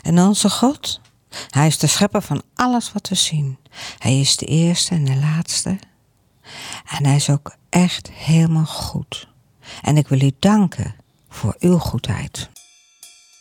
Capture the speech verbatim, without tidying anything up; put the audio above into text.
En onze God, hij is de schepper van alles wat we zien. Hij is de eerste en de laatste. En hij is ook echt helemaal goed. En ik wil u danken voor uw goedheid.